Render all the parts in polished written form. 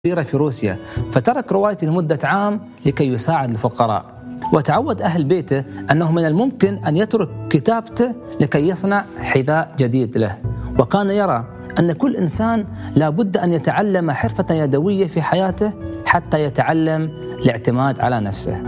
كبيرة في روسيا، فترك روايته لمدة عام لكي يساعد الفقراء. وتعود أهل بيته أنه من الممكن أن يترك كتابته لكي يصنع حذاء جديد له. وكان يرى أن كل إنسان لا بد أن يتعلم حرفة يدوية في حياته حتى يتعلم الاعتماد على نفسه.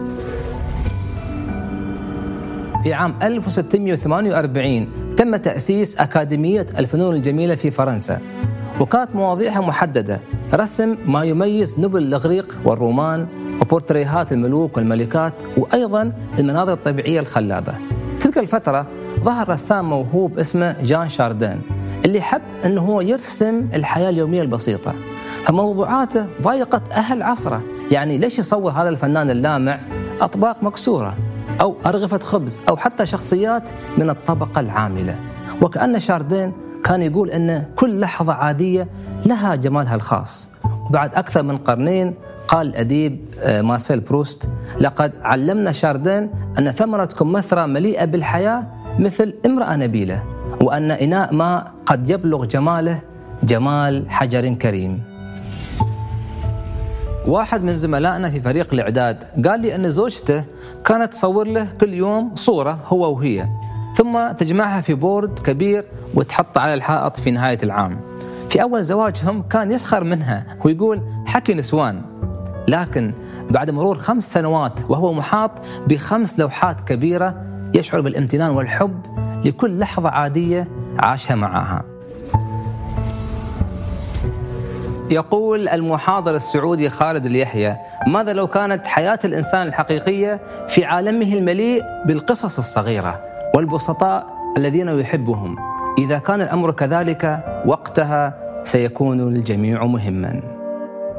في عام 1648 تم تأسيس أكاديمية الفنون الجميلة في فرنسا، وكانت مواضيعها محددة: رسم ما يميز نبل الإغريق والرومان، وبورتريهات الملوك والملكات، وأيضا المناظر الطبيعية الخلابة. تلك الفترة ظهر رسام موهوب اسمه جان شاردين، اللي حب أنه هو يرسم الحياة اليومية البسيطة، فموضوعاته ضايقت أهل عصره. يعني ليش يصور هذا الفنان اللامع أطباق مكسورة أو أرغفة خبز أو حتى شخصيات من الطبقة العاملة؟ وكأن شاردين كان يقول أن كل لحظة عادية لها جمالها الخاص. وبعد أكثر من قرنين قال الأديب مارسيل بروست: لقد علمنا شاردين أن ثمرة كمثرى مليئة بالحياة مثل امرأة نبيلة، وأن إناء ماء قد يبلغ جماله جمال حجر كريم. واحد من زملائنا في فريق الإعداد قال لي أن زوجته كانت تصور له كل يوم صورة هو وهي، ثم تجمعها في بورد كبير وتحط على الحائط في نهاية العام. في أول زواجهم كان يسخر منها ويقول حكي نسوان، لكن بعد مرور 5 سنوات وهو محاط ب5 لوحات كبيرة يشعر بالامتنان والحب لكل لحظة عادية عاشها معها. يقول المحاضر السعودي خالد اليحيى: ماذا لو كانت حياة الإنسان الحقيقية في عالمه المليء بالقصص الصغيرة والبسطاء الذين يحبهم؟ إذا كان الأمر كذلك وقتها سيكون الجميع مهماً.